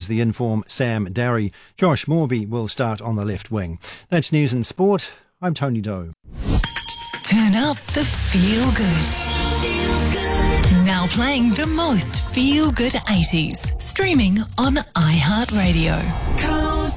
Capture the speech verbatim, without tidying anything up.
the inform Sam Darry. Josh Morby will start on the left wing. That's news and sport. I'm Tony Doe. Turn up the feel good. Feel good. Now playing the most feel good eighties. Streaming on iHeartRadio.